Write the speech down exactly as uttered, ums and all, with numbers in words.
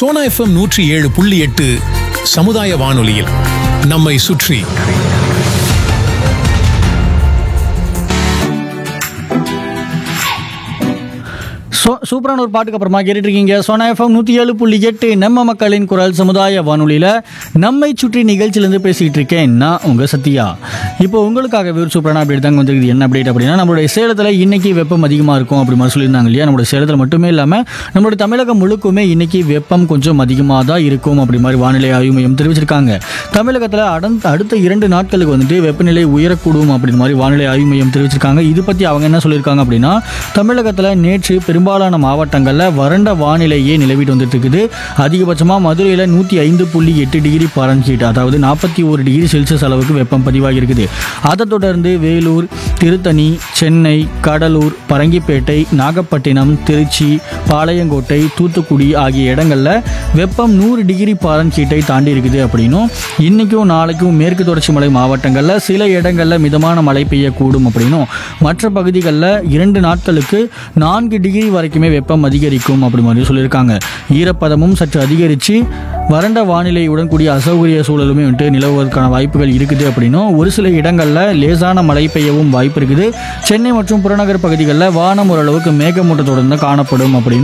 Sona FM நூற்றி ஏழு புள்ளி எட்டு சமுதாய வானொலியில் நம்மை சுற்றி. ஸோ சூப்பரான ஒரு பாட்டுக்கு அப்புறமா கேட்டுட்டு இருக்கீங்க சோனா எஃப்எம் நூற்றி ஏழு புள்ளி எட்டு நம்ம மக்களின் குரல் சமுதாய வானொலியில் நம்மை சுற்றி நிகழ்ச்சியிலேருந்து பேசிகிட்டு இருக்கேன் நான் உங்கள் சத்யா. இப்போ உங்களுக்காகவே ஒரு சூப்பரான அப்டேட் தாங்க வந்துருக்குது. என்ன அப்டேட் அப்படின்னா, நம்மளுடைய சேலத்தில் இன்னைக்கு வெப்பம் அதிகமாக இருக்கும் அப்படி மாதிரி சொல்லியிருந்தாங்க இல்லையா. நம்மளுடைய சேலத்தில் மட்டுமே இல்லாமல் நம்மளுடைய தமிழகம் முழுக்குமே இன்னைக்கு வெப்பம் கொஞ்சம் அதிகமாக தான் இருக்கும் அப்படி மாதிரி வானிலை ஆய்வு மையம் தெரிவிச்சிருக்காங்க. தமிழகத்தில் அடந்த அடுத்த இரண்டு நாட்களுக்கு வந்துட்டு வெப்பநிலை உயரக்கூடும் அப்படின்னு மாதிரி வானிலை ஆய்வு மையம் தெரிவிச்சிருக்காங்க. இது பற்றி அவங்க என்ன சொல்லியிருக்காங்க அப்படின்னா, தமிழகத்தில் நேற்று பெரும்பாலான மாவட்டங்களில் வறண்ட வானிலையே நிலவிட்டு வந்துட்டு இருக்குது. அதிகபட்சமாக மதுரையில் நூற்றி ஐந்து புள்ளி எட்டு டிகிரி பாரன்ஹீட், அதாவது நாற்பத்தி ஒரு டிகிரி செல்சியஸ் அளவுக்கு வெப்பம் பதிவாகி இருக்குது. அதை தொடர்ந்து வேலூர், திருத்தணி, சென்னை, கடலூர், பரங்கிப்பேட்டை, நாகப்பட்டினம், திருச்சி, பாளையங்கோட்டை, தூத்துக்குடி ஆகிய இடங்களில் வெப்பம் நூறு டிகிரி பாரன்ஹீட்டை தாண்டி இருக்குது. அப்படின்னும் இன்னைக்கும் நாளைக்கும் மேற்கு தொடர்ச்சி மலை மாவட்டங்களில் சில இடங்களில் மிதமான மழை பெய்யக்கூடும் அப்படின்னும், மற்ற பகுதிகளில் இரண்டு நாட்களுக்கு நான்கு டிகிரி வரைக்குமே வெப்பம் அதிகரிக்கும் அப்படி மாதிரி சொல்லியிருக்காங்க. ஈரப்பதமும் சற்று அதிகரித்து வறண்ட வானிலையுடன் கூடிய அசௌகரிய சூழலுமே வந்துட்டு நிலவுவதற்கான வாய்ப்புகள் இருக்குது அப்படின்னும், ஒரு சில இடங்களில் லேசான மழை பெய்யவும் வாய்ப்பு இருக்குது. சென்னை மற்றும் புறநகர் பகுதிகளில் வானம் ஓரளவுக்கு மேகமூட்டத்துடன் தான் காணப்படும் அப்படின்னு